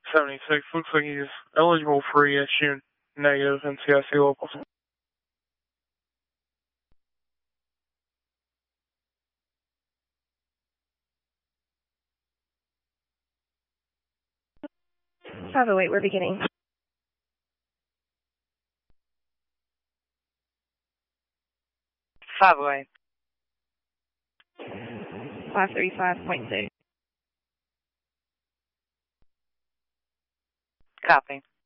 76. Looks like he's eligible for ESU negative NCIC locals. 508, we're beginning. 508. 535.2. Copy.